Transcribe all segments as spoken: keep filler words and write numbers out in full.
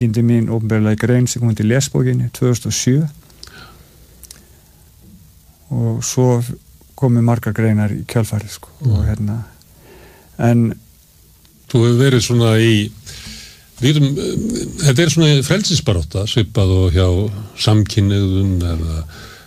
Índi mín opinberlega grein sem kom til lesbókinni tvö þúsund og sjö og svo komu margar greinar í kjölfarið sko. Mm. Og hérna en þú hefur verið svona í við erum, þetta er svona frelsisbarátta svipað og hjá samkynhneigðum eða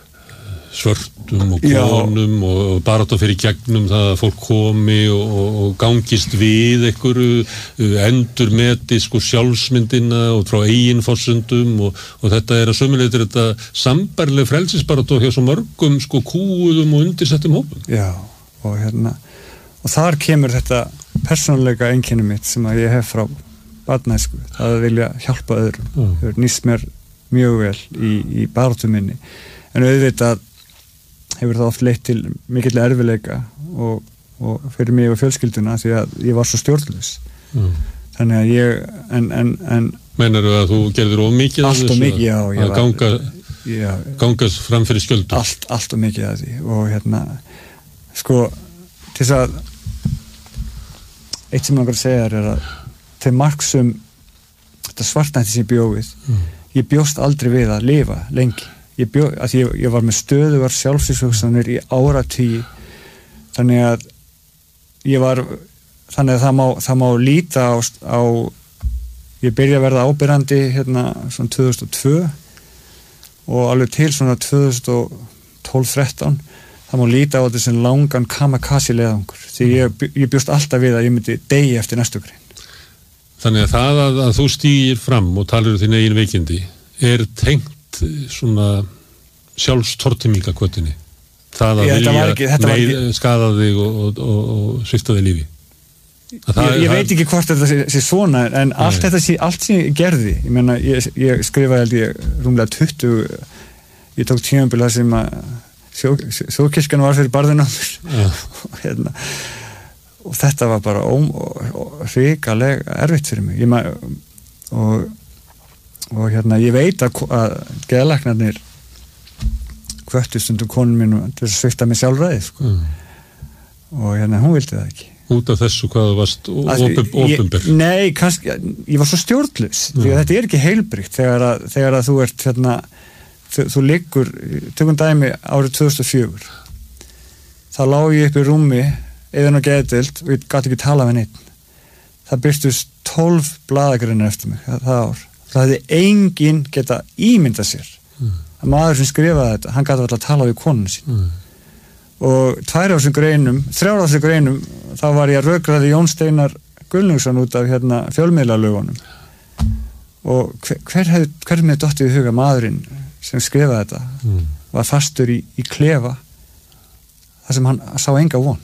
svörtum og konum Já. og barátta fyrir gegnum það að fólk komi og, og gangist við einhverju endur meti sko sjálfsmyndina og frá eigin forsendum og, og þetta er að sömuleitt er þetta sambærleg frelsisbarátta hjá svo mörgum sko kúuðum og undirsettum hópum. Já, og hérna og þar kemur þetta persónuleika einkenni mitt sem að ég hef frá barnæsku, að vilja hjálpa öðrum. Mm. Það er nýst mér mjög vel í, í baráttu minni en auðvitað hefur það oft leitt til mikill erfiðleika og, og fyrir mig og fjölskylduna því að ég var svo stjórnlaus. Mm. Þannig að ég en, en, en Meinarðu að þú gerðir of mikið allt of mikið, já, að var, ganga, já, gangast fram fyrir skjöldu? Allt, allt of mikið að því og hérna sko, til þess að eitt sem langar að segja er að til marksum þetta svartnætti sem ég bjóð við mm. ég bjóst aldrei við að lifa lengi. Ég, bjó, að ég, ég var með stöðugar sjálfsvíshugsanir í áratugi þannig að ég var þannig að það má, það má líta á, á ég byrja að verða ábyrrandi hérna svona tvö þúsund og tvö og alveg til svona tvö þúsund og tólf þrettán það má líta á þetta sem langan kamikaze leiðangur því ég, ég bjóst alltaf við að ég myndi deyja eftir næstu grein. Þannig að það að, að þú stýgir fram og talir um þín eigin veikindi er tengt svona sjálfstortimíkakvötinni það að vilja ekki, með, skada þig og, og, og, og svifta þig lífi það, ég, ég veit ekki hvort þetta sé, sé svona en nei. allt þetta sé, allt sem ég gerði ég meina, ég, ég skrifaði held ég rúmlega tuttugu ég tók tímabil sem að þjóðkirkjan var fyrir barðinu ja. og, hérna, og þetta var bara óm, og, og hrikalega erfitt fyrir mig ég maður og og hérna ég veit að, að geðlæknarnir hvöttu stundum konun mínu til að svifta mig sjálfræði sko. mm. og hérna hún vildi það ekki út af þessu hvað þú varst opinber? Nei, kannski, ég var svo stjórnlaus mm. því að þetta er ekki heilbrygt þegar að, þegar að þú ert hérna, þú, þú liggur, tökum dæmi árið tvö þúsund og fjögur þá lá ég upp í rúmi eðan og geðdeild og ég gat ekki tala við neitt það byrstust tólf blaðagreinar eftir mig það, það ár það hefði enginn geta ímyndað sér mm. að maður sem skrifaði þetta hann gæti alltaf að tala við konun sín mm. og tvær á þessum greinum þrjár á þessum greinum þá var ég að rökraði Jón Steinar Gullningsson út af hérna fjölmiðlalögunum og hver, hver hefði hver með dottið í huga maðurinn sem skrifaði þetta mm. var fastur í, í klefa þar sem hann sá enga von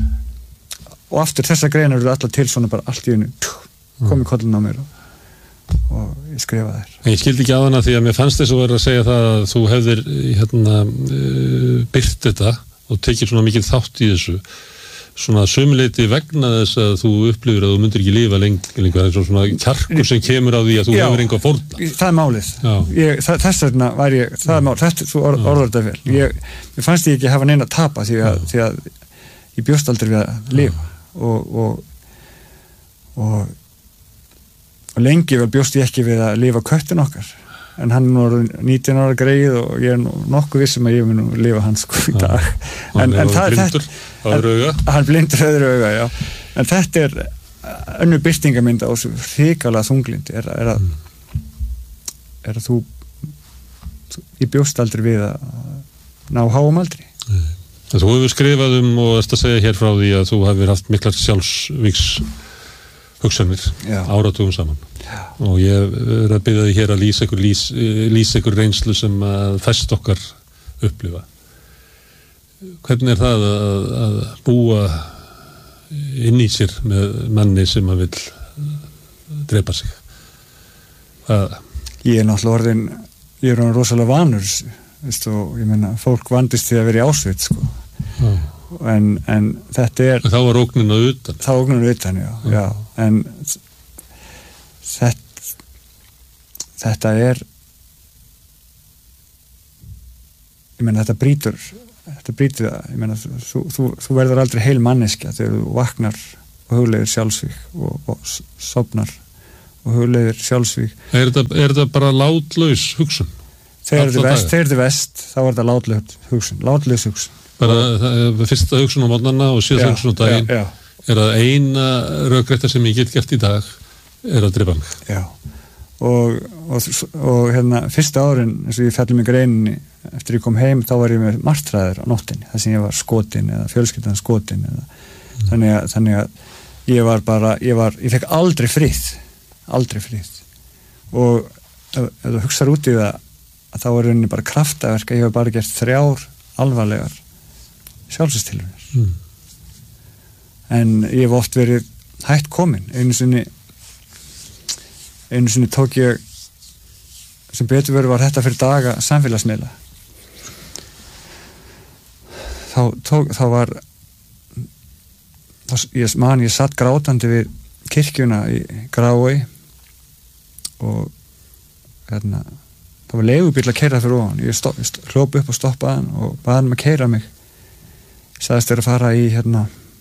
og aftur þessar greinar eru allar til svona bara allt í einu kom í kollin á mér og og ég skrifa þér. Ég skildi ekki á hana því að mér fannst þess að vera að segja það að þú hefðir hérna uh, byrt þetta og tekið svona mikið þátt í þessu svona sömuleyti vegna þess að þú upplifir að þú myndir ekki lifa lengi lengur, það er svona kjarkur sem kemur á því að þú Já, hefur enga fórna. Það er málið. Ég, það, þess vegna var ég, það er málið, þetta, þú orð, orður þetta vel. Ég, ég fannst ég ekki hafa neina að tapa því að, því að ég bjóst aldrei við að lifa og, og, og og lengi vel bjóst ég ekki við að lifa köttin okkar en hann er nítján ára greið og ég er nokkuð vissum að ég mun að lifa hans sko í dag ja, en, en það er þetta hann blindur öðru auga já. En þetta er önnur birtingamynd á þessu hrikalega þunglindi er, er, að, er að þú ég bjóst aldrei við að ná háum aldrei Þú hefur skrifað um og eftir að segja hér frá því að þú hefur haft miklar sjálfsvíks hugsanir áratugum saman Já. Og ég er að byrja því hér að lýsa ykkur, lýs, lýsa ykkur reynslu sem að fæst okkar upplifa hvernig er það að, að búa inn í sér með manni sem að vil drepa sig að ég er náttúrulega orðin ég er orðin rosalega vanur veistu, ég meina, fólk vandist því að vera í Ásveit sko Já. En, en þetta er en þá var ógnin að utan þá ógnin að utan, já, já. En þetta þetta er ég meina þetta brýtur þetta brýtur það, ég meina þú, þú, þú verður aldrei heil manneskja þegar þú vaknar og hugleiðir sjálfsvík og, og sofnar og hugleiðir sjálfsvíg. Er þetta, er þetta bara látlaus hugsun? Þegar þið vest, þegar þið vest, þá er þetta látlaus hugsun, látlaus hugsun. Bara það, fyrsta hugsun á morgnana og síðasta hugsun á daginn já, já. Er að eina rökrétta sem ég get gert í dag er að drepa mig. Já, og, og, og hérna, fyrsta árin, eins og ég fellum í greininni, eftir ég kom heim, þá var ég með martræðir á nóttinni, þar sem ég var skotin eða fjölskyldan skotin eða, mm. þannig, að, þannig að ég var bara, ég var, ég fekk aldrei frið, aldrei frið. Og ef, ef þú hugsar út í það, að þá var rauninni bara kraftaverk að ég hef bara gert þrjár alvarlegar sjálfstilraunir. Mm. En ég hef oft verið hætt komin. Einu sinni einu sinni tók ég sem betur verið var þetta fyrir daga samfélagsmiðla. Þá tók, þá var þá, ég man ég satt grátandi við kirkjuna í Grávei og hérna það var leigubíll að keyra fyrir ofan. Ég stopp, hljóp upp og stoppaði hann og baði hann að keyra mig. Sagðist þér að fara í hérna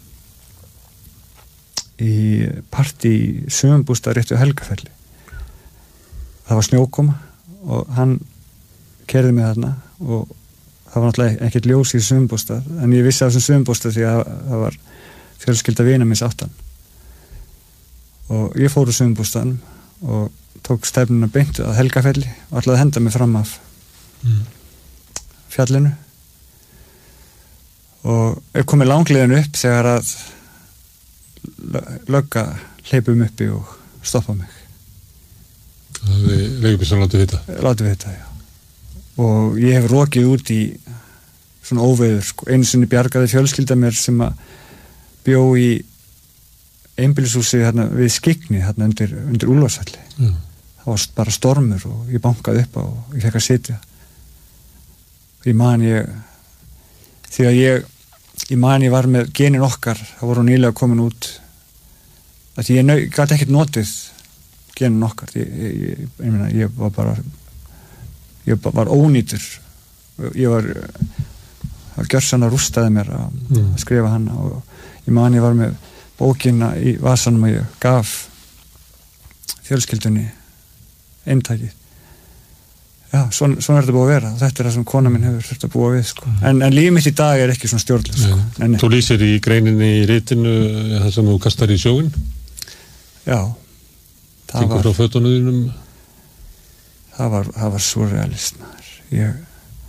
í partí í sumarbústað rétt við Helgafelli. Það var snjókoma og hann keyrði mig þarna og það var náttúrulega ekkert ljós í sumarbústað en ég vissi af þessum sumarbústað því að það var fjölskylda vina minns áttan. Og ég fór úr sumarbústaðnum og tók stefnuna beint að Helgafelli og ætlaði að henda mig fram af mm. fjallinu og er komið langleiðin upp þegar að lögga hleypum uppi og stoppa mig. Það er leigubílstjóri látið vita? Látið vita, já. Og ég hef rokið út í svona óveður, sko. Einu sinni bjargaði fjölskylda mér sem að bjó í einbýlishúsi hérna við Skyggni, hérna undir, undir Úlfarsfelli. Mm. Það var bara stormur og ég bankaði upp á og ég fekk að sitja. Ég man ég, því að ég, ég man ég var með genin okkar, það voru nýlega komin út, að ég gæti ekkert notið genin okkar. Ég, ég, ég, ég, meina, ég var bara, ég var ónýtur. Ég var, það gjörsann að rústaði mér að, mm. að skrifa hana og ég man ég var með bókina í vasanum og ég gaf fjölskyldunni eintækið. Já, svona, svona er þetta búið að vera. Þetta er það sem kona minn hefur þurft að búa við, sko. En, en lífið mitt í dag er ekki svona stjórnlega, sko. Nei, nei. Þú lýsir í greininni í ritinu það sem þú kastar í sjóin? Já. Það Tingur var... frá fötunum? Það var, það var surrealist, maður. Ég...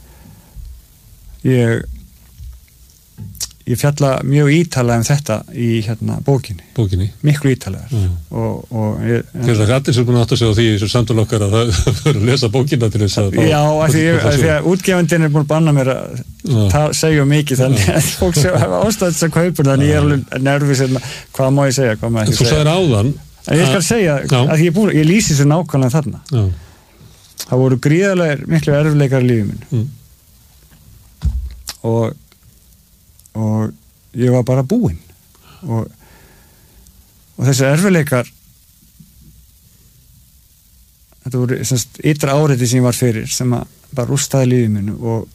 Ég... Ég fjalla mjög ítalega um þetta í hérna bókinni. Bókinni? Miklu ítalega. Mm. Og, og ég... Þegar það allir sem búin að átta sig á því þessu samtal okkar að það fyrir að lesa bókina til þess að... Já, af því, því að útgefandinn er búin að banna mér að það segja mikið þannig að fólk sem hafa ástæðis að kaupur þannig ég er alveg nervus hérna, hvað má ég segja, hvað má ég ekki segja. Þú sagðir áðan... En ég skal segja að ég, búin, ég lýsi svo nákvæmlega þarna. Já. Það voru gríðarlega miklu erfiðleikar í lífið mínu. Mm. Og og ég var bara búinn og, og þessi erfiðleikar þetta voru semst ytra áreiti sem ég var fyrir sem að bara rústaði lífið mínu og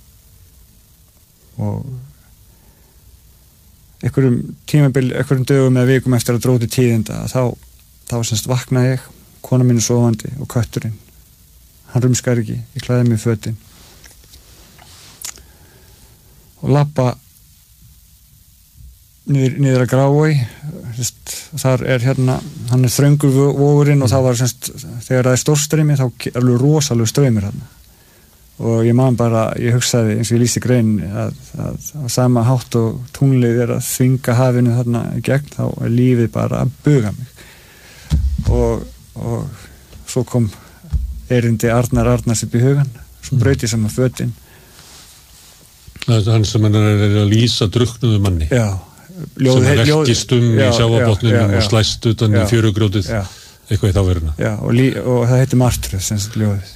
og einhverjum tímabil, einhverjum dögum eða vikum eftir að dróti tíðinda þá, þá semst vaknaði ég, kona mín er sofandi og kötturinn, hann rumskar ekki ég klæði mig í fötin og labba niður, niður að Grávei þar er hérna hann er þröngur vógurinn og það var semst þegar það er stórstreymi þá er alveg rosalega ströymir hérna og ég man bara, ég hugsaði eins og ég lýsti greinin að, að, að sama hátt og tunglið er að þvinga hafinu þarna í gegn þá er lífið bara að buga mig og, og svo kom erindi Arnar Arnars upp í hugan svo braut ég saman fötin Það er hann sem hann er að lýsa drukknuðu manni Já Ljóð, sem velkist um í sjávabotninum og slæst utan í fjörugrjótið eitthvað í þáveruna Já, og, lí, og það heitir Martröð sem sagt ljóðið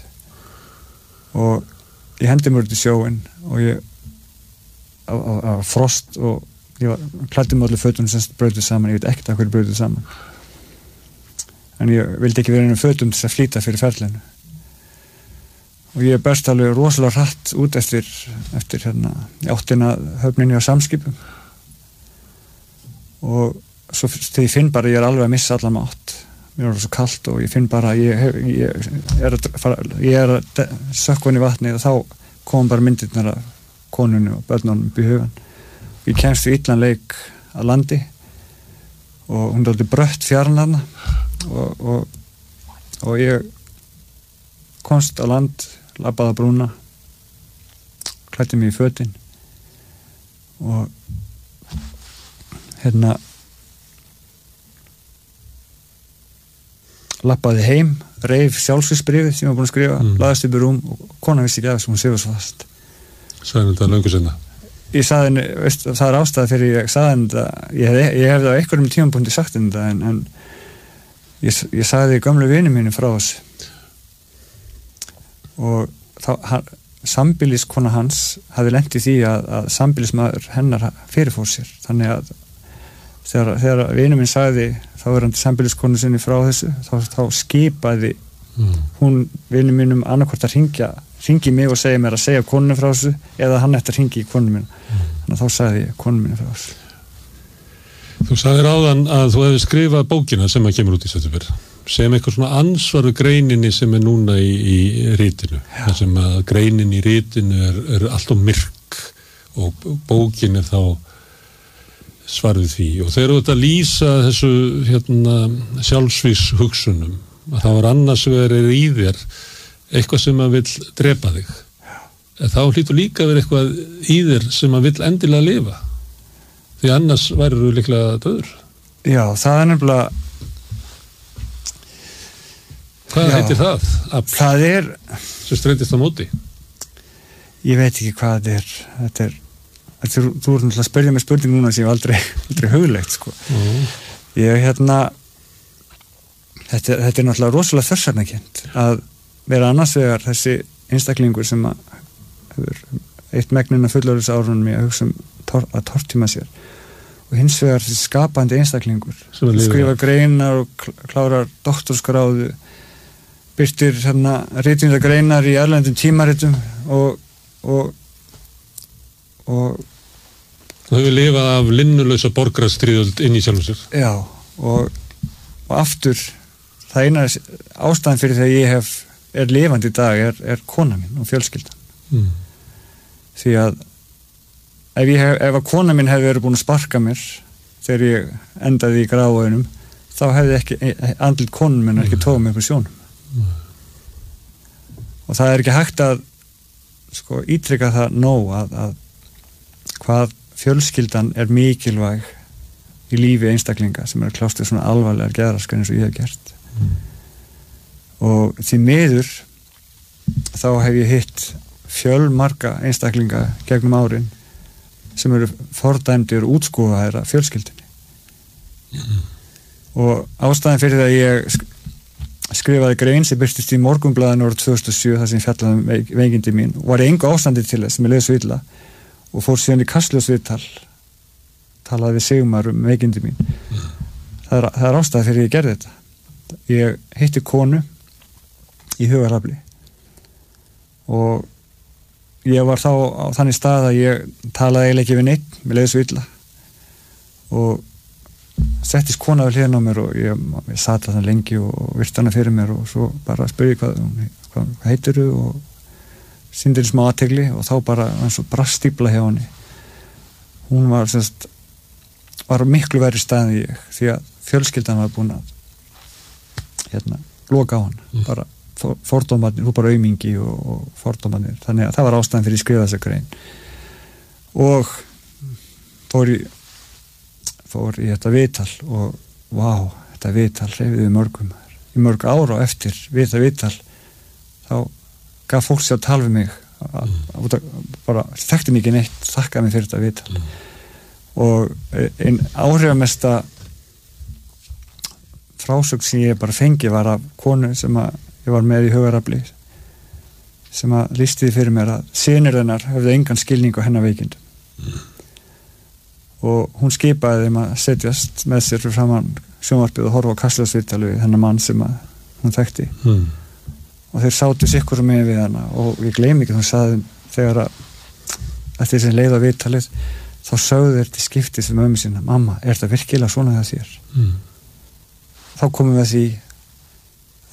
og ég hendi mér út í sjóin og ég á, á, á frost og ég var klæddi með allir fötum sem brautuð saman ég veit ekkert að hverju brautuð saman en ég vildi ekki vera einum fötum til að flýta fyrir ferlinu og ég berst alveg rosalega hratt út eftir eftir hérna áttina höfninni á Samskipum og svo þegar ég finn bara ég er alveg að missa allan mátt mér er svo kalt og ég finn bara að ég, hef, ég er að, fara, ég er að sökkva inn í vatni og þá kom bara myndirnar af konunni og börnunum upp í hugan. Ég kemst í illan leik að landi og hún er alltaf brött fjarn þarna og, og, og ég komst á land, labbaði að brúna, klæddi mig í fötin og hérna labbaði heim, reif sjálfsvísbrífið sem ég var búin að skrifa, mm. laðist upp í rúm og konan vissi ekki af sem hún sefur svo fast. Sagði þetta löngu sinna? Ég sagði henni, veist, það er ástæða fyrir ég sagði henni þetta, ég hef, ég hef það á einhverjum tímapunkti sagt henni þetta en, en ég, ég sagði gömlu vini mínu frá þessu og þá, hann, sambýliskona hans hafði lent í því að, að sambýlismadur hennar fyrirfór sér, þannig að þegar, þegar vini minn sagði þá er hann til sambýliskonu sinni frá þessu þá, þá skipaði mm. hún vini mínum annarkvort að hringja hringi mig og segja mér að segja konunni frá þessu eða hann eftir hringi í konunni mín mm. þannig að þá sagði ég konunni mín frá þessu. Þú sagðir áðan að þú hefði skrifað bókina sem að kemur út í september sem eitthvað svona ansvaru greininni sem er núna í, í ritinu þar sem að greinin í ritinu er, er alltaf myrk og bókin er þá svarið því og þegar þú ert að lýsa þessu hérna, sjálfsvís hugsunum að það var annars verið í þér eitthvað sem að vill drepa þig en þá hlýtur líka verið eitthvað í þér sem að vill endilega lifa því annars værir þú líklega döður. Já, það er nefnilega Hvað Já, heitir það? Afl, það er sem streytist á móti? Ég veit ekki hvað þetta er þetta er, þetta er þú ert náttúrulega að spyrja mig spurning núna sem ég aldrei, aldrei hugleikt sko. Mm. Ég hérna þetta, þetta er náttúrulega rosalega þversagnakennt að vera annars vegar þessi einstaklingur sem að hefur eitt megnina fullorðisárunum í að hugsa um tor, að tortíma sér og hins vegar þessi skapandi einstaklingur sem skrifa greinar og klárar doktorsgráðu byrtir hérna ritningar greinar í erlendum tímaritum og og og Þú hefur lifað af linnulausa borgarastríðöld inn í sjálfum sér. Já, og, og aftur það eina ástæðan fyrir þegar ég hef er lifandi í dag er, er kona mín og fjölskyldan. Mm. Því að ef, ég hef, ef að kona mín hefði verið búin að sparka mér þegar ég endaði í gráðunum þá hefði ekki andlit konun minn ekki tóð mér upp í sjónum. Mm. Og það er ekki hægt að sko ítrykka það nóg að, að hvað fjölskyldan er mikilvæg í lífi einstaklinga sem er að klást við svona alvarlegar geðraskanir eins og ég hef gert. Mm. Og því miður þá hef ég hitt fjölmarga einstaklinga gegnum árin sem eru fordæmdir og útskúfaðir af fjölskyldunni. Mm. Og ástæðan fyrir það að ég skrifaði grein sem birtist í Morgunblaðinu árið tvö þúsund og sjö þar sem ég fjallaði um veik, veikindi mín og var í engu ástandi til þess sem ég leið svo illa og fór síðan í Kastljósviðtal talaði við Sigmar um veikindi mín. Mm. Það er, það er ástæða fyrir ég gerði þetta. Ég hitti konu í Hugarafli og ég var þá á þannig stað að ég talaði eiginlega ekki við neitt, mér leiði svo illa og settist kona við hliðina á mér og ég, ég sat þarna lengi og virti hana fyrir mér og svo bara spurði hvað, hvað, hvað heitir þú og sýndir smá athygli og þá bara eins og brast stífla hjá henni. Hún var semst var miklu verri staðin ég því að fjölskyldan var búin að hérna, loka á hann mm. bara for, fordómarnir, hún bara aumingi og, og fordómarnir, þannig að það var ástæðan fyrir að skrifa þessa grein og fór í fór í þetta viðtal og vá, þetta viðtal hreyfiði mörgum í mörg ára og eftir við þetta viðtal þá gaf fólk sér að tala við mig að, að, bara þekkti mig ekki neitt þakkaði mig fyrir þetta viðtal mm. og einn áhrifamesta frásögn sem ég bara fengi var af konu sem að ég var með í Hugarafli sem að listi fyrir mér að synir hennar höfðu engan skilning á hennar veikindum mm. og hún skipaði þeim að setjast með sér fyrir framan sjónvarpið og horfa á Kastljósviðtal við hennar mann sem að hún þekkti mm. og þeir sátu sikkur með við hana og ég gleymi ekki þá sagði þegar að eftir þessi leið á viðtalið þá sögðu þeir til skiptis við mömmu sína mamma, er þetta virkilega svona það þér? Mm. Þá komum við að því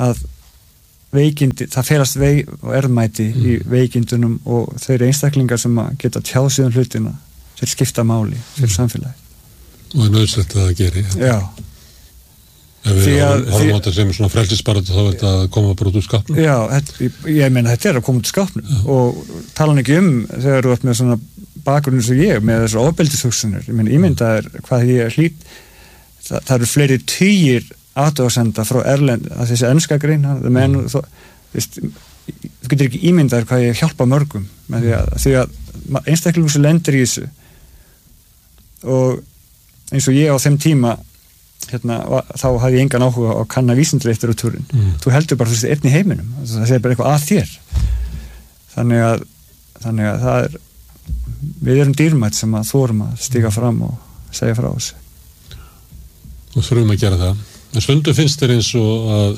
að veikindi, það felast veik og erðmæti mm. í veikindunum og þeir einstaklingar sem að geta tjáð síðan hlutina þeir skipta máli fyrir mm. samfélagi. Og er nöðsett að það geri. Já. Ef við horfum á þetta sem svona frelsisbaráttu þá er þetta að koma bara út úr skápnum. Já, þetta, ég meina þetta er að koma út úr skápnum Já. Og tala ekki um þegar þú ert með svona bakgrunn sem ég með þessar ofbeldishugsanir. Ég meina ímyndaður hvað ég hlýt það, það eru fleiri tugir athugasemda frá erlend að þessi enska grein það menn mm. þú veist þú getur ekki ímyndaður hvað ég hjálpa mörgum með því að, því að einstaklingur sem lendir í þessu og eins og ég á þeim tíma hérna, þá hafði ég engan áhuga á að kanna vísindalega litteratúrin. Mm. Þú heldur bara þú veist einn í heiminum, það segir bara eitthvað að þér þannig að þannig að það er við erum dýrmætt sem að þorum að stíga fram og segja frá þessu og þurfum að gera það en stundum finnst þér eins og að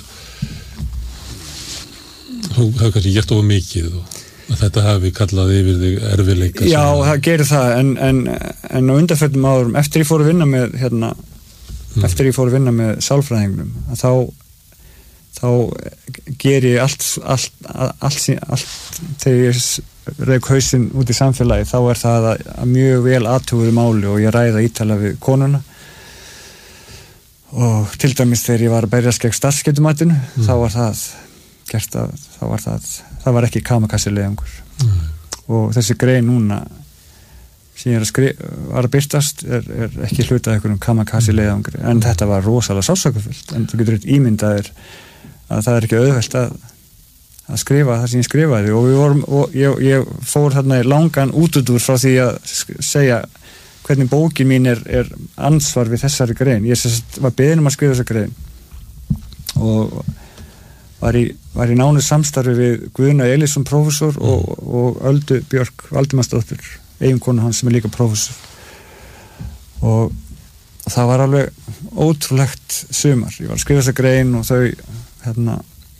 þú hefur kannski gert of mikið og að þetta hafi kallað yfir þig erfiðleika. Já, það gerir það en, en, en á undanförnum árum eftir ég fór að vinna með hérna mm. eftir ég fór að vinna með sálfræðingnum að þá þá ger ég allt allt, allt, allt, allt þegar ég reik hausinn út í samfélagi þá er það að, að mjög vel athuguðu máli og ég ræða ítala við konuna og til dæmis þegar ég var að berjast gegn starfsgetumatinu mm. þá var það gert að þá var það það var ekki kamakassileiðangur mm. og þessi grein núna sem ég er að skrifa var að byrtast er, er ekki hlutað einhverjum kamakassileiðangri en mm. þetta var rosalega sásökufullt en þú getur eitt ímyndaðir að það er ekki auðvelt að að skrifa það sem ég skrifaði og við vorum og ég, ég fór þarna í langan útúrdúr frá því að segja hvernig bókin mín er, er ansvar við þessari grein ég sérst, var beðin um að skrifa þessa grein og var í, var í nánu samstarfi við Guðna Elísson prófessor mm. og, og Öldu Björk Valdimarsdóttir eiginkonu hans sem er líka prófessor og, og það var alveg ótrúlegt sumar ég var að skrifa þessa grein og þau hérna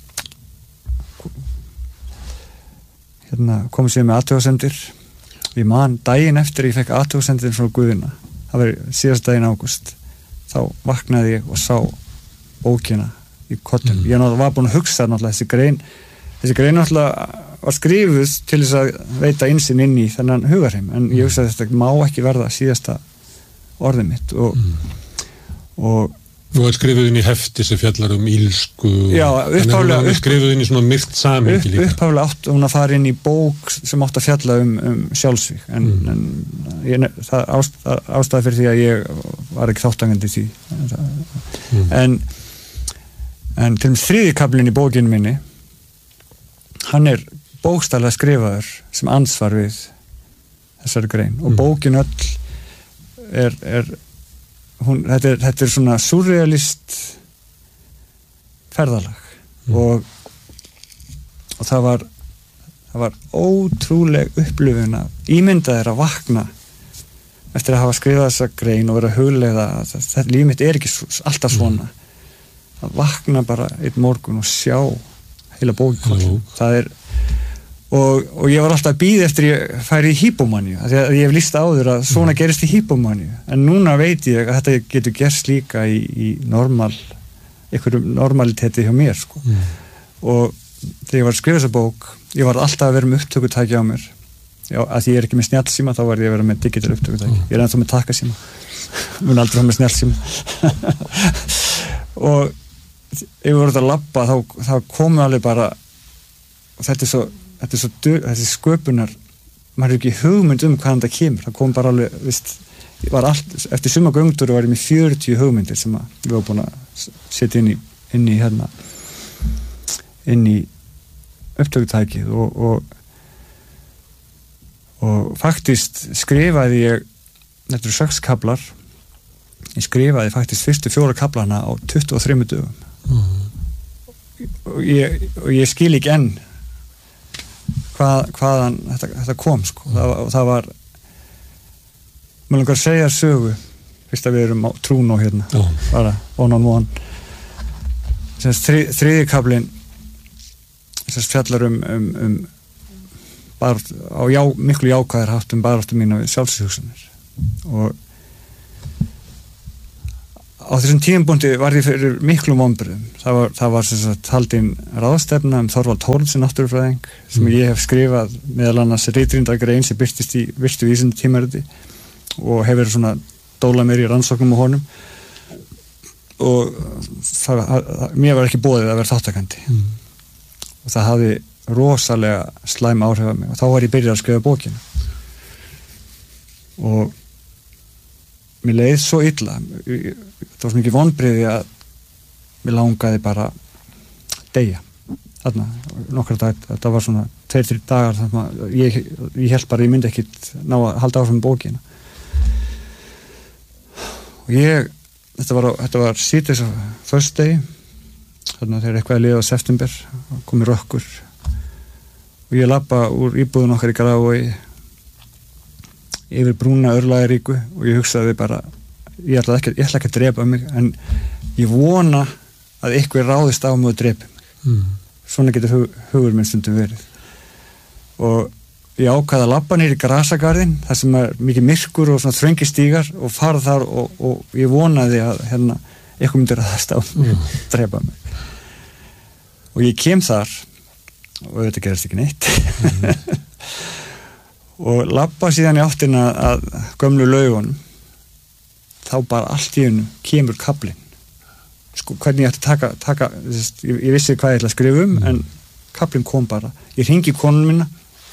hérna komið sér með athugasemdir ég man daginn eftir ég fekk athugasemdir frá Guðna það var síðast daginn ágúst þá vaknaði ég og sá bókina í kollinum mm. ég náttúrulega var búin að hugsa náttúrulega þessi grein þessi grein náttúrulega var skrifuð til þess að veita innsinn inn í þennan hugarheim en ég hugsa að þetta má ekki verða síðasta orðið mitt og, mm. og Þú er skrifuð inn í hefti sem fjallar um ílsku Já, upphaflega upp, skrifuð inn í svona myrt samhengi líka upphaflega átt hún að fara inn í bók sem átt að fjalla um, um sjálfsvíg en, mm. en ég, það ást, ástæði fyrir því að ég var ekki þáttangandi því mm. en en til og með þriðji kaflinn í bókinu minni hann er bókstaflega skrifaður sem ansvar við þessari grein og mm. bókin öll er, er Hún, þetta, er, þetta er svona surrealist ferðalag mm. og, og það var það var ótrúleg upplifun að ímynda þér að vakna eftir að hafa skrifað þessa grein og vera að hugleiða að þetta líf mitt er ekki alltaf svona mm. að vakna bara einn morgun og sjá heila bókikoll mm. það er Og, og ég var alltaf að bíða eftir ég færi í hýpomaníu, því að ég hef lýst áður að svona mm. gerist í hýpomaníu, en núna veit ég að þetta getur gerst líka í, í normal, einhverjum normaliteti hjá mér, sko. Mm. Og þegar ég var að skrifa þessa bók, ég var alltaf að vera með upptökutæki á mér, já, að ég er ekki með snjallsíma, þá var ég að vera með digital upptökutæki, mm. ég er ennþá með takkasíma, mun aldrei hafa með snjallsíma. Og ef við vorum að labba, þá, þá komu alveg bara, og þetta er svo, þetta er svo, þessi sköpunar maður er ekki hugmynd um hvaðan það kemur það kom bara alveg, veist var allt, eftir suma göngdur var ég með fjörutíu hugmyndir sem að við varum búin að setja inn í, inn í hérna inn í upptökutækið og, og og faktist skrifaði ég þetta eru sex kaflar ég skrifaði faktist fyrstu fjóra kaflana á tuttugu og þremur dögum mm. og, ég, og ég skil ekki enn Hvað, hvaðan þetta, þetta kom sko. það, það var maður langar að segja sögu fyrst að við erum á trúnó hérna oh. bara one on one þri, þriði kablin fjallar um, um, um bara á já, miklu jákvæðar haft um baráttu mína við sjálfsvígshugsanir og á þessum tímapunkti var ég fyrir miklum vonbrigðum. Það var, það var sem sagt haldin ráðstefna um Þorvald Thorlacius náttúrufræðing sem mm. ég hef skrifað meðal annars ritrýndagrein sem birtist í virtu vísinda tímariti og hefur svona dóla mér í rannsóknum á honum og það, það, mér var ekki boðið að vera þáttakandi mm. og það hafði rosalega slæm áhrif á mig og þá var ég byrjað að skrifa bókina og mér leið svo illa það var svo mikið vonbrigði að mér langaði bara deyja þarna, nokkra dag þetta var svona tveir, þrír dagar þannig að ég, ég held bara að ég myndi ekkit ná að halda áfram bókina og ég þetta var, þetta var síðdeis á föstudegi þannig að þegar eitthvað er liðið á september komið rökkur og ég labba úr íbúðun okkar í Grafarvogi yfir brúna Örlagaríku og ég hugsaði bara ég ætla ekki, ég ætla ekki að drepa mig en ég vona að eitthvað ráðist á mig og drepi mig mm. svona getur hug, hugur minn stundum verið og ég ákvaði að labba niður í grasagarðinn þar sem er mikið myrkur og svona þröngi stígar og fara þar og, og ég vonaði að hérna, eitthvað myndi ráðast á mig og mm. drepa mig og ég kem þar og þetta gerist ekki neitt mm. og labba síðan í áttina að gömlu laugunum þá bara allt í einu kemur kaflinn sko hvernig ég ætti að taka, taka þess, ég, ég vissi hvað ég ætla að skrifa um mm. en kaflinn kom bara ég hringi konun minna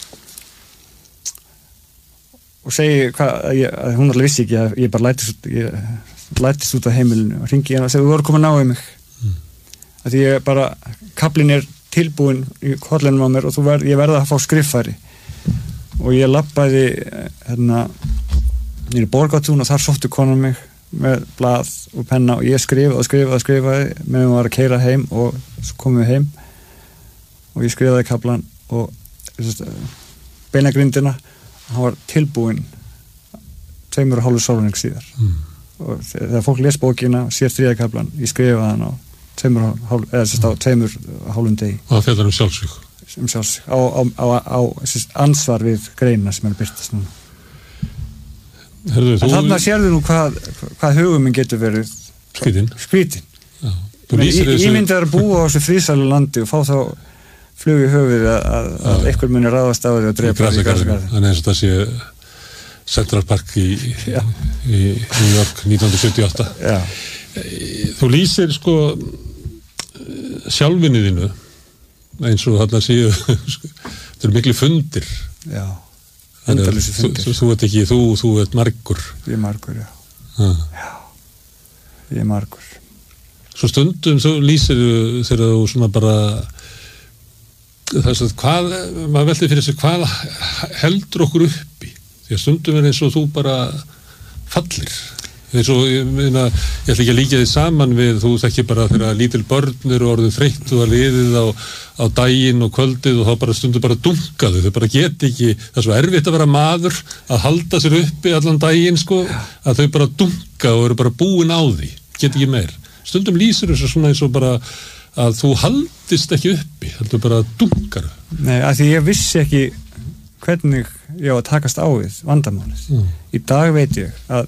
og segi hvað, ég, hún alveg vissi ekki að ég bara lætist, ég lætist út af heimilinu og hringi hérna og segi þú voru komið að ná í mig mm. að því ég bara kaflinn er tilbúin í kollinum á mér og verð, ég verða að fá skriffæri og ég labbaði hérna niður í Borgartún og þar sóttu konan mig með blað og penna og ég skrifaði og skrifaði og skrifaði meðan við varum að keyra heim og svo komum við heim og ég skrifaði kaflan og beinagrindina hann var tilbúinn tveimur og hálfu sólarhring síðar mm. og þegar fólk les bókina og sér þriðja kaflan ég skrifaði hann á tveimur og hálfu eða sérst á tveimur og hálfum degi og það fjallar um sjálfsvík um sjálfsvík á, á, á, á sérst, ansvar við greinina sem er byrtast núna Herðu, en þarna sérðu nú hvað, hvað hugum minn getur verið skrítin, skrítin. Ég, ég myndi að búa á þessu friðsælu landi og fá þá flug í höfuð að, að, að einhver muni ráðast á því og drepa því grasagarðinn. Þannig eins og það sé Central Park í, í, í New York nítján hundruð sjötíu og átta. Já. Þú lýsir sko sjálfinni þínu eins og þarna séu þetta eru miklu fundir. Já. Þannig að þú, þú, þú ert ekki, þú, þú ert margur. Ég er margur, já. Ah. Já. Ég er margur. Svo stundum þú lýsir þegar þú svona bara þess að hvað, maður veldi fyrir sig hvað heldur okkur uppi því að stundum er eins og þú bara fallir eins og ég meina, ég ætla ekki að líka því saman við þú þekki bara þegar lítil börn eru orðið þreytt og það liðið á, á daginn og kvöldið og þá bara stundum bara dunkaðu, þau bara get ekki það er svo erfitt að vera maður að halda sér uppi allan daginn sko að þau bara dunka og eru bara búin á því get ekki meir, stundum lýsir þessu svona eins og bara að þú haldist ekki uppi, heldur bara dunkar. Nei, af því ég vissi ekki hvernig ég á að takast á við vandamálið. Mm. Í dag veit ég að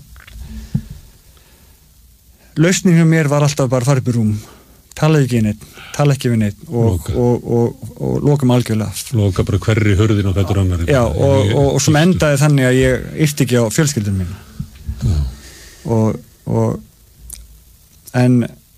lausnin hjá mér var alltaf bara að fara upp í rúm, tala ekki við neitt, tala ekki við neitt og, og, og, og, og loka mig algjörlega. Loka bara hverri hurðin á fætur annari. Já, og, og, og sem endaði þannig að ég yrti ekki á fjölskyldun mína. Já. Og, og en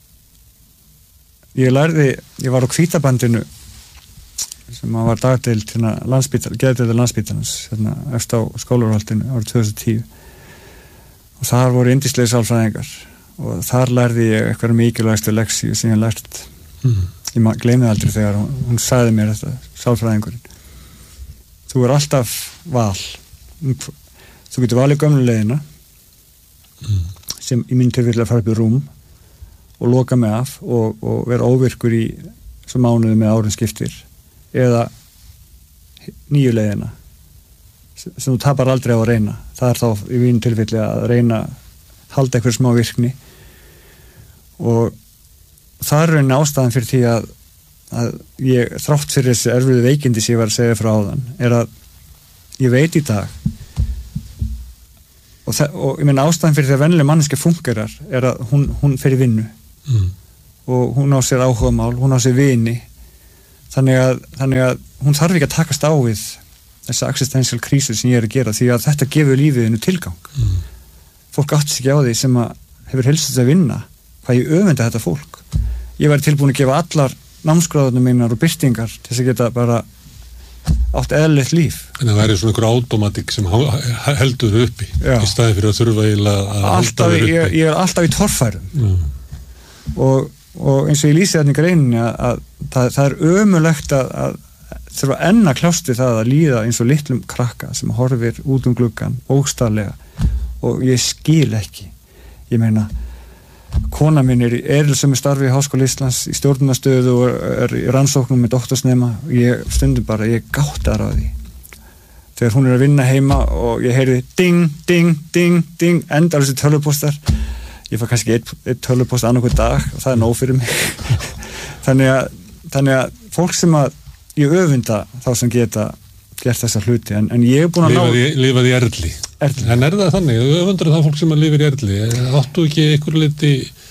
ég lærði, ég var á Hvítabandinu sem var dagdeild hérna landsbítal, geðdeildar landsbítalans hérna eftir á skólarhaldinu árið tvö þúsund og tíu og þar voru yndislegir sálfræðingar og þar lærði ég eitthvað mikilvægstu leksíu sem ég lært mm. ég gleymi aldrei þegar hún, hún sagði mér þetta, sálfræðingurinn þú er alltaf val þú getur valið gömlu leiðina mm. sem í minn tilfelli að fara upp í rúm og loka mig af og, og vera óvirkur í svo mánuði með árum skiptir eða nýju leiðina sem þú tapar aldrei á að reyna það er þá í mínu tilfelli að reyna halda eitthvað smá virkni og það er raunin ástæðan fyrir því að, að ég þrátt fyrir þessi erfiðu veikindi sem ég var að segja frá áðan er að ég veit í dag og, það, og ég meina ástæðan fyrir því að venjuleg manneska fungerar er að hún, hún fer í vinnu mm. og hún á sér áhugamál, hún á sér vini þannig að, þannig að hún þarf ekki að takast á við þessa existential krísu sem ég er að gera því að þetta gefur lífiðinu tilgang mm. fólk áttist ekki á því sem að hefur helst að vinna hvað ég öfunda þetta fólk ég væri tilbúin að gefa allar námsgráðunum mínar og byrtingar til þess að geta bara átt eðlilegt líf. En það væri svona einhver automatik sem heldur uppi Já. Í staði fyrir að þurfa eiginlega að alltaf, halda þér uppi. Ég, ég er alltaf í torfærum mm. og, og eins og ég lýsi þarna í greininni að, að það, það er ömurlegt að, að þurfa enn að klásti það að líða eins og litlum krakka sem horfir út um gluggan bókstaflega og ég skil ekki. Ég meina kona minn er í erilsömu starfi í Háskóla Íslands í stjórnunarstöðu og er í rannsóknum með doktorsnema ég stundum bara, ég gáttar á því þegar hún er að vinna heima og ég heyri ding, ding, ding, ding endar þessi tölvupóstar ég fær kannski eitt, eitt tölvupóst annarkvæð dag og það er nóg fyrir mig þannig að, þannig að fólk sem að ég öfunda þá sem geta gert þessa hluti en, en ég er búin að ná Lifað í erli. erli En er það þannig, þú öfundar það fólk sem að lifir í erli áttu ekki einhver liti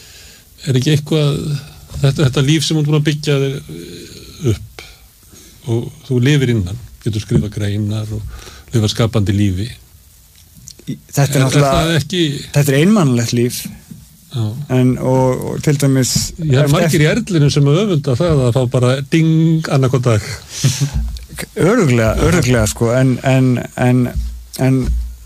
er ekki eitthvað þetta, þetta líf sem þú er búin að byggja þér upp og þú lifir innan, getur skrifa greinar og lifa skapandi lífi Þetta er, er náttúrulega ekki... þetta er einmannlegt líf Já. En og, og til dæmis Ég er margir í erlinu sem að öfunda það að fá bara ding annarkvæð dag Öruglega, öruglega sko en, en, en, en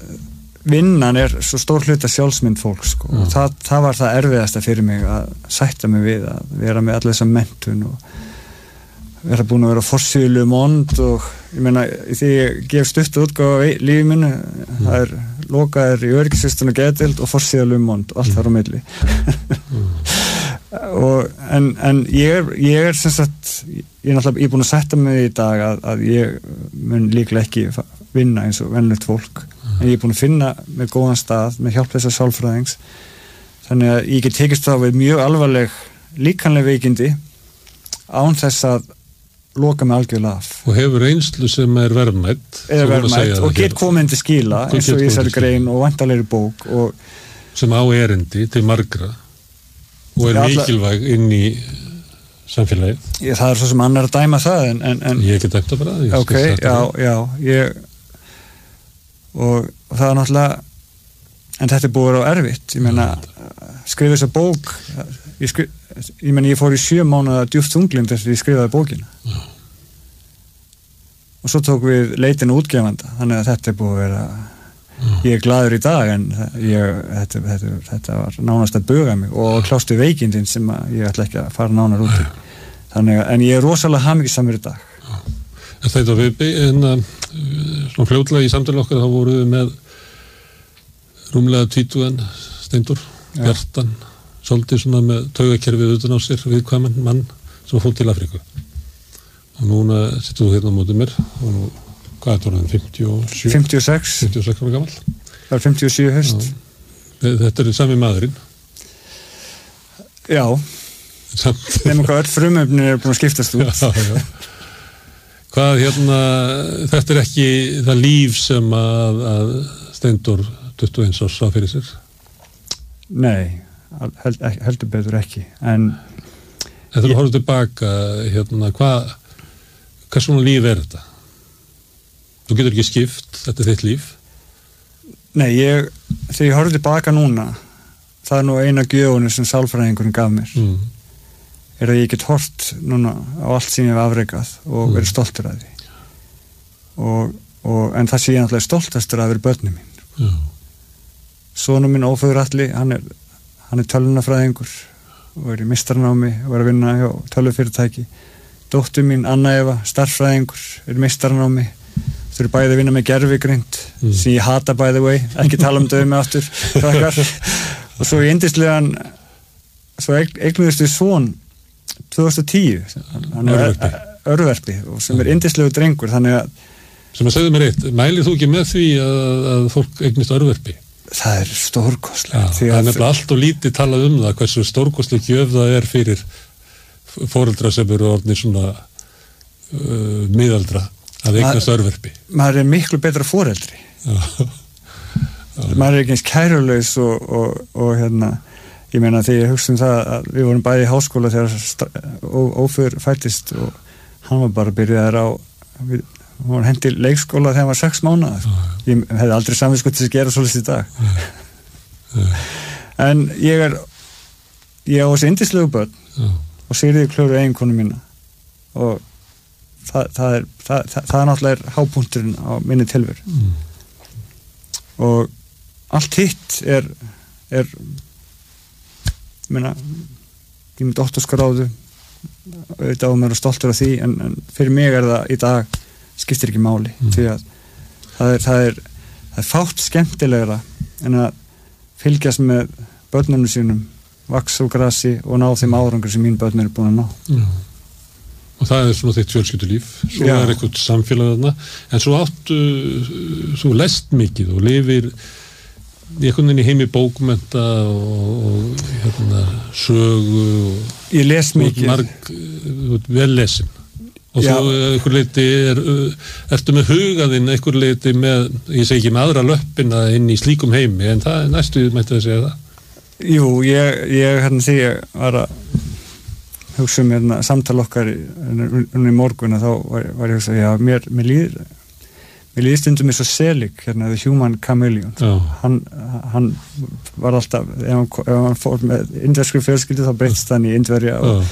vinnan er svo stór hluta sjálfsmynd fólk sko og það, það var það erfiðasta fyrir mig að sætta mig við að vera með allir þessa menntun og vera búin að vera forsýðlu mond og ég meina því ég gef stutt útgáfa lífi minni mm. það er lokaður í öryggisvistun og geðdeild og forsýðlu mond og allt þar á milli mm. og, en, en ég er, ég er sem sagt ég er náttúrulega, ég er búin að setja mig í dag að, að ég mun líklega ekki vinna eins og venlulegt fólk mm. en ég er búin að finna með góðan stað með hjálp þessar sálfræðings þannig að ég get tekist þá við mjög alvarleg líkanleg veikindi án þess að loka mig algjörlega af og hefur reynslu sem er verðmætt er verðmætt og get komið til skila eins og í þessari grein og vantarlegri bók og sem á erindi til margra og er mikilvæg inn í samfélagið ég, það er svo sem annar að dæma það en, en, en ég get eftir bara ég ok, já, já ég, og, og það er náttúrulega en þetta er búið að vera erfitt ég meina, skrifa þessa bók ég, skri, ég meina, ég fór í sjö mánuða djúpt þunglind eftir ég skrifaði bókina já. Og svo tók við leitin útgefanda þannig að þetta er búið að vera já. Ég er glaður í dag en ég, þetta, þetta, þetta var nánast að buga mig og klástu veikindin sem ég ætla ekki að fara nánar út í þannig að, en ég er rosalega hamingjusamur í dag já. Þetta við en, svona fljótlega í samtali okkar þá voru við með rúmlega tvítugan Steindór Bjartan svolítið svona með taugakerfið utan á sér viðkvæman mann sem fór til Afríku og núna sittur þú hérna á mótið mér og nú, hvað er það, fimmtíu og sjö fimmtíu og sex fimmtíu og sex ára gamall það er fimmtíu og sjö haust þetta er sami maðurinn já nefnum hvað öll frumöfnir er búin að skiptast út já, já. Hvað hérna þetta er ekki það líf sem að, að Steindór tuttugu og eins árs sá fyrir sér nei held, heldur betur ekki en Þetta er að horfa tilbaka hérna, hvað hvað svona líf er þetta? Þú getur ekki skipt, þetta er þitt líf Nei, ég þegar ég horfa tilbaka núna það er nú eina gjöfunni sem sálfræðingurinn gaf mér mm. er að ég get hort núna á allt sem ég hef afrekað og mm. verið stoltur af því og, og, en það sé ég náttúrulega stoltastur að vera börnum mín mm. Sonur minn Ófeður Atli, hann er hann er tölvunarfræðingur og er í meistaranámi og er að vinna hjá tölvufyrirtæki dóttir mín Anna Eva, starffræðingur er í meistaranámi þau eru bæði að vinna með gervigreind mm. sem ég hata by the way, ekki tala um döðu með aftur krakkar og svo í yndislegan svo eignuðist við son tvö þúsund og tíu hann er örverpi. örverpi og sem er yndislegu drengur þannig að sem að segðu mér eitt, mælir þú ekki með því að, að fólk eignist örverpi? Það er stórkostlegt. Það er nefnilega allt og lítið talað um það, hversu stórkostleg gjöf það er fyrir foreldra sem eru orðnir svona uh, miðaldra að eignast örverpi. Maður er miklu betra foreldri. Já. maður er ekki eins kærulaus og, og, og hérna, ég meina þegar ég hugsa um það að við vorum bæði í háskóla þegar Ófur fættist og hann var bara byrjaður á við, hann var hendi leikskóla þegar hann var sex mánaða sko. Ég hefði aldrei samviskut til að gera svolítið í dag en ég er ég á þessi yndislegu börn Já. Og Sigríður Klöru eiginkonu mína og það, það er það, það, það er náttúrulega hápunkturinn á minni tilveru mm. og allt hitt er er ég meina ég myndi doktorsgráðu auðvitað á mér og stoltur af því en, en fyrir mig er það í dag skiptir ekki máli mm. því að það er, það er það er fátt skemmtilegra en að fylgjast með börnunum sínum vaks og grasi og ná þeim árangur sem mín börn eru búin að ná Já. Og það er svona þitt fjölskyldulíf svo Já. Er eitthvað samfélag þarna en svo áttu þú lest mikið og lifir í einhvern veginn í heimi bókmennta og, og hérna sögu og ég les mikið marg, vel lesin og Já. Þú einhver leiti er, ertu með hugaðinn einhver leiti með, ég segi ekki með aðra löppina inn í slíkum heimi en það er næstu mætti að segja það Jú, ég, ég hérna því ég var að hugsa um hérna samtal okkar unni í morgun og þá var, var ég að hugsa, já, mér, mér líður mér líður stundum eins og Selig hérna, The Human Chameleon hann, hann var alltaf ef hann, ef hann fór með indverskri fjölskyldu þá breytist hann í Indverja og,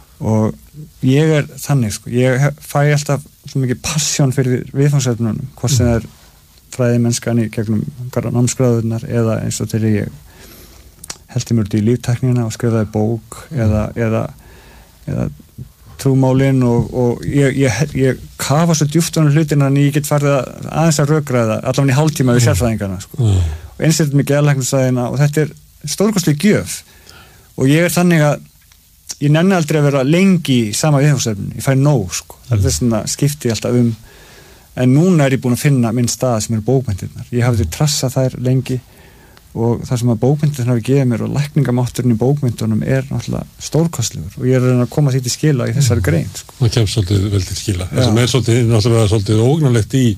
og ég er þannig sko, ég fæ alltaf svo mikið passjón fyrir viðfangsefnunum hvort sem það er fræði mennskan í gegnum námsgráðurnar eða eins og til ég heldi mér út í líftæknina og skrifaði bók eða, eða, eða trúmálin og, og ég, ég, ég kafa svo djúpt á hlutina en ég get farið að aðeins að rökræða allavega í hálftíma við sérfræðingarna sko. mm. og eins er þetta mikið geðlæknisfræðina og þetta er stórkostleg gjöf og ég er þannig að ég nenni aldrei að vera lengi í sama viðfangsefni, ég fæ nóg sko. það er þess að skipti alltaf um en núna er ég búin að finna minn stað sem eru bókmyndirnar, ég hafði trassað þær lengi og það sem að bókmyndin hafi gefið mér og lækningamátturinn í bókmyndunum er náttúrulega stórkostlegur og ég er að koma því til skila í þessari grein sko. Það kemur svolítið vel til skila það sem er svolítið, náttúrulega svolítið ógnarlegt í,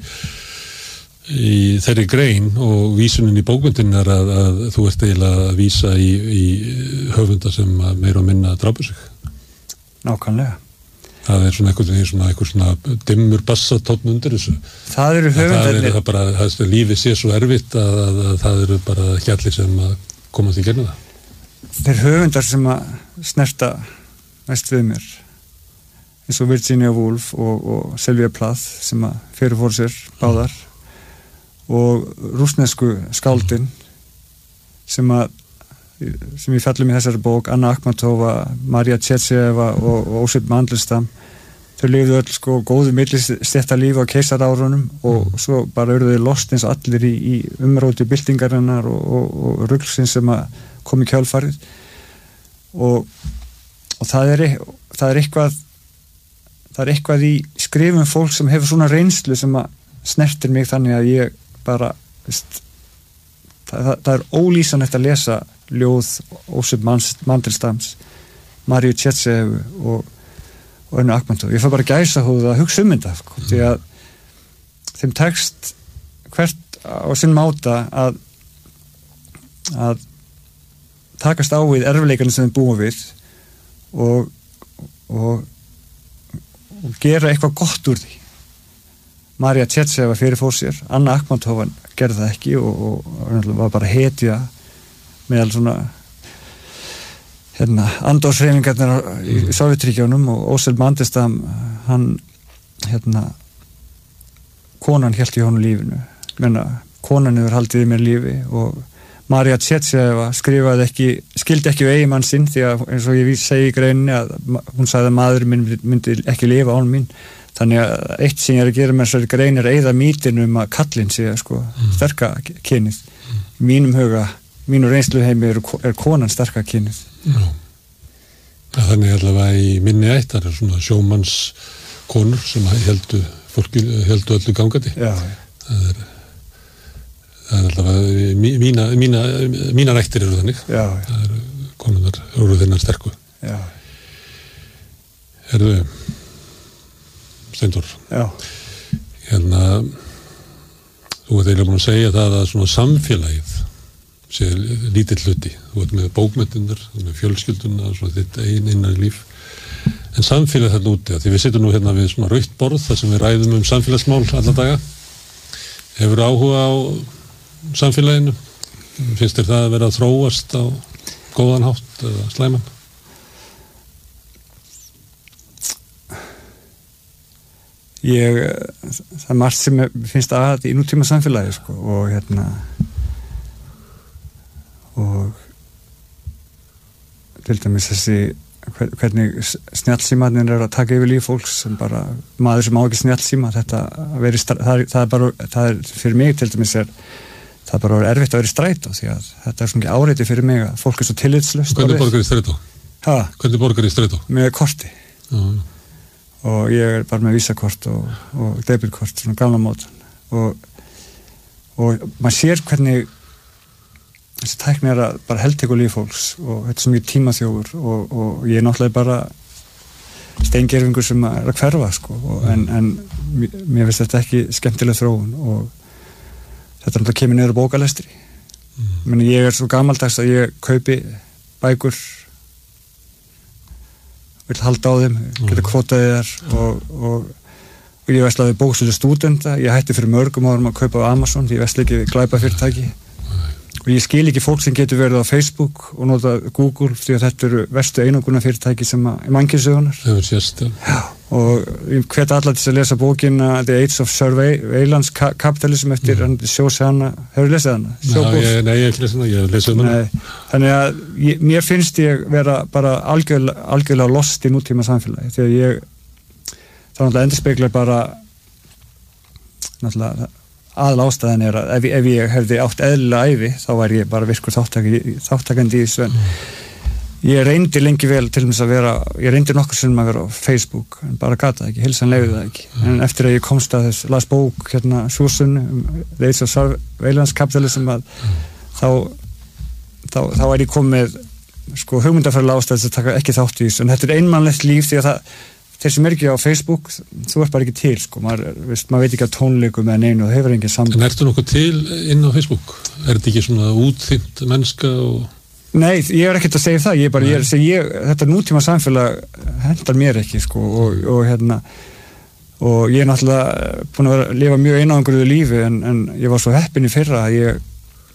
í þeirri grein og vísunin í bókmyndin er að, að þú ert eiginlega að vísa í, í höfunda sem meira og minna drápu sig Nákvæmlega Það er svona eitthvað, svona eitthvað svona dimmur bassatónn undir þessu. Það eru höfundarnir. Það er það bara, það er lífið sé svo erfitt að, að, að það eru bara ekki allir sem að komast í gerna það. Þeir höfundar sem að snerta mest við mér, eins og Virginia Woolf og, og Sylvia Plath sem að fyrir fór sér báðar og rússnesku skáldin sem að sem ég fellum í þessari bók, Anna Akhmatova, Maria Tsetsjeva og, og Osip Mandelstam. Þau lifðu öll sko góðu millistétta lífi á keisarárunum og mm. svo bara urðu þau lost eins og allir í, í umróti byltingarinnar og, og, og ruglsins sem að kom í kjálfarið og, og það er, það er eitthvað það er eitthvað í skrifum fólk sem hefur svona reynslu sem að snertir mig þannig að ég bara veist, það, það, það er ólýsanlegt að lesa ljóð Osip Mandelstams, Maríu Tsetsjevu og, og Önnu Akhmatova. Ég fær bara gæsahúð að hugsa um þetta sko, mm. því að þeim tekst hvert á sinn máta að að takast á við erfiðleikarnir sem þeim búa við og, og, og gera eitthvað gott úr því. María Tsetsjeva fyrir fór sér, Anna Akhmatova gerði það ekki og, og var bara hetja meðal svona hérna, andóshreyfingarnir í mm. Sovjetríkjunum og Osip Mandelstam hann hérna konan hélt í honum lífinu menna, konan hefur haldið í mér lífi og María Tsetsjeva skrifaði ekki, skildi ekki við eiginmann sinn því að eins og ég segi í greininni að hún sagði að maður minn myndi ekki lifa án mín þannig að eitt sem ég er að gera með þessari grein er að eyða mítinu um að kallinn sé sko mm. sterka kynið mm. í mínum huga mínu reynsluheimi er, er konan sterka kynið. Já. Þannig allavega í minni ætt það er svona sjómanns konur sem heldu fólki heldu öllu gangandi. Já. Það er það er allavega mína mína mína ættir eru þannig. Já. Það eru konurnar eru þennan sterku. Já. Herðu Steindór. Já. Hérna þú Þú ert eiginlega búin að segja það að svona samfélagið sé lítill hluti. Þú ert með bókmenntirnar, með fjölskylduna, svona þitt eigin innan líf. En samfélag þarna úti, því við sittum nú hérna við svona rautt borð þar sem við ræðum um samfélagsmál alla daga. Hefur áhuga á samfélaginu? Finnst þér það að vera að þróast á góðan hátt eða slæman? Ég, það er margt sem finnst að í nútíma samfélagi sko, og hérna og til dæmis þessi hvernig snjallsímarnir er að taka yfir líf fólks sem bara, maður sem á ekki snjallsíma þetta að vera í strætó, það, það er bara það er fyrir mig til dæmis er það er bara erfitt að vera í strætó því að þetta er svona ekki áreiti fyrir mig að fólk er svo tillitslaust. Hvernig borgar í strætó? Hæ? Hvernig borgar í strætó? Með korti. Já. Og ég er bara með vísakort og, og debitkort, svona gamla mótan og, og maður sér hvernig þessi tækni er að bara heldtekur líf fólks og þetta er svo mjög tímaþjófur og, og ég er náttúrulega bara steingerfingur sem er að hverfa sko, og, en, en mér finnst þetta ekki skemmtileg þróun og þetta er náttúrulega kemur niður á bókalestri. Mm. Meni, ég er svo gamaldags að ég kaupi bækur vil halda á þeim, geta kvotaði þar og, og, og ég veslaði bóksölu stúdenta, ég hætti fyrir mörgum árum að kaupa á Amazon, því ég vesla ekki glæpafyrirtæki og ég skil ekki fólk sem getur verið á Facebook og nota Google því að þetta eru verstu einanguna fyrirtæki sem að mannkynssögunar. Það er sérst, já. Og ég hveti alla til að lesa bókina The Age of Surveillance Capitalism eftir mm. Sjósi hana, hefur þú lesið hana? Já, ég, nei, ég hef lesið hana, ég hef lesið hana. Nei, þannig að ég, mér finnst ég vera bara algjörlega, algjörlega lost í nútíma samfélagi því að ég, það náttúrulega endurspeglar bara náttúrulega aðal ástæðan er að ef, ef ég hefði átt eðlilega ævi þá var ég bara virkur þáttakandi í þessu en ég reyndi lengi vel til þess að vera, ég reyndi nokkur sinnum að vera á Facebook en bara gata ekki, heilsan leyfði það ekki en eftir að ég komst að þess, las bók hérna Sjúsun um The Age of Surveillance Capitalism að þá, þá, þá er ég komið sko hugmyndafærilega ástæðis að taka ekki þátt í þessu en þetta er einmannlegt líf því að það þeir sem er ekki á Facebook, þú ert bara ekki til sko, maður, veist, maður veit ekki að tónleikum eða neinu og það hefur engin samband. En ertu nokkuð til inn á Facebook? Er þetta ekki svona útþynnt mennska og... Nei, ég er ekkert að segja það, ég bara, ég er að segja, ég, þetta nútíma samfélag hendar mér ekki sko og, og hérna, og ég er náttúrulega búin að vera, lifa mjög einangruðu lífi en, en ég var svo heppinn í fyrra að ég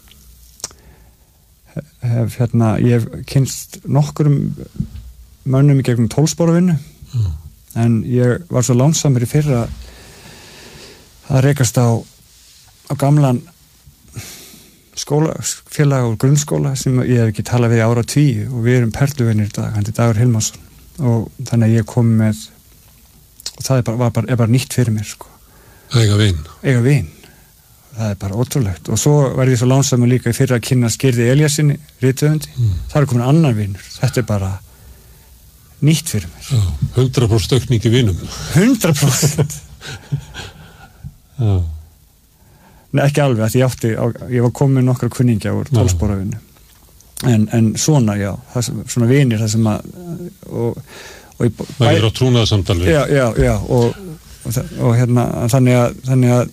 hef, hérna, ég hef kynst nokkurum mönnum í gegnum tólsporavinnu mm. en ég var svo lánsamur í fyrra að rekast á, á gamlan skólafélag og grunnskóla sem ég hef ekki talað við í ára tíu og við erum perluvinir í dag, hann er Dagur Hilmarsson og þannig að ég kom með og það er bara, var bara, er bara nýtt fyrir mér sko. Eiga vin. Eiga vin. Það er bara ótrúlegt og svo var ég svo lánsamur líka í fyrra að kynna Skirði Elíasinni, rithöfundi, mm. það er komin annar vinur, þetta er bara nýtt fyrir mér. Já, hundrað prósent aukning í vinum. hundrað prósent Já. Nei, ekki alveg, að ég átti, ég var komin nokkra kunningja úr tólsporavinnu. En, en svona, já, það, svona vinir, það sem að, og, og ég, það er á trúnaðarsamtali. Já, já, já, og, og, og hérna, þannig að, þannig að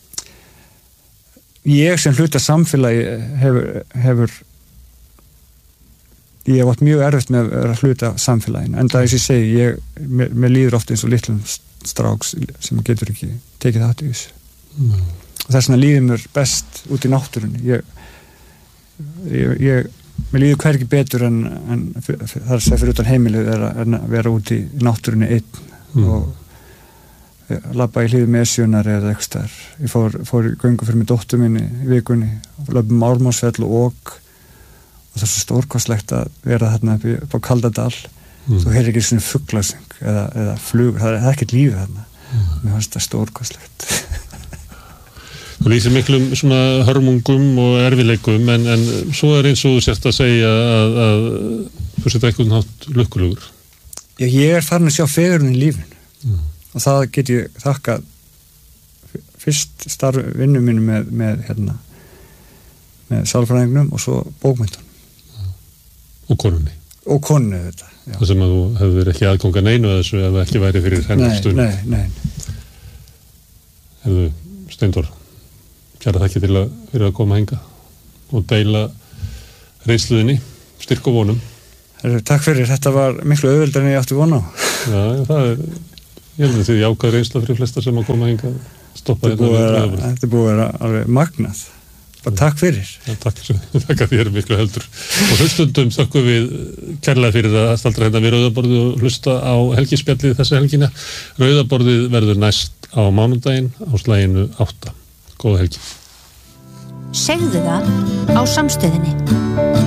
ég sem hluta samfélagi hefur, hefur ég hef átt mjög erfitt með að hluta samfélaginu, en það er þess að ég segi, ég, mér, mér líður ofta eins og litlum stráks sem getur ekki tekið þátt í þessu. Mm. Og þess vegna líður mér best út í náttúrunni. Ég, ég, ég, mér líður hvergi betur en, en það er að segja fyrir utan heimilið er að, að vera út í náttúrunni einn mm. og labba í hlíðu með Esjunar eða eitthvað þar. Ég fór, fór í göngu fyrir mig dóttur minni í vikunni, löpum Ármannsfell og ok og það er svo stórkostlegt að vera þarna upp, upp á Kaldadal mm. þú heyrir ekki svona fuglasöng eða, eða flug, það er, það er ekkert lífið þarna mm. mér fannst það stórkostlegt. Þú lýsir miklum svona hörmungum og erfileikum en, en svo er eins og þú sért að segja að, að þú sért eitthvað nátt lukkulegur. Já, ég er farin að sjá fegurinn í lífinu mm. og það get ég þakkað fyrst starf vinnu mínu með, með hérna með sálfræðingnum og svo bókmyndunum. Og konunni. Og konunni þetta. Já. Það sem að þú hefur ekki aðganga neinu að þessu ef það ekki væri fyrir hennar stund. Nei, nei, nei. Hefðu, Steindór, Kæra þakki til að fyrir að koma hinga og deila reynsluðinni, styrk og vonum. Heru, takk fyrir, þetta var miklu auðveldar en ég átti von á. Já, það er, ég held að þið jákað reynsla fyrir flesta sem að koma hinga stoppa þetta. Þetta er búið að vera alveg magnað. Bara takk fyrir. Ja, takk, takk að þér miklu heldur. Og hlustundum þökkum við kærlega fyrir að staldra hérna við Rauðaborðið og hlusta á helgispjallið þessa helgina. Rauðaborðið verður næst á mánudaginn á slaginu átta. Góða helgi. Segðu það á Samstöðinni.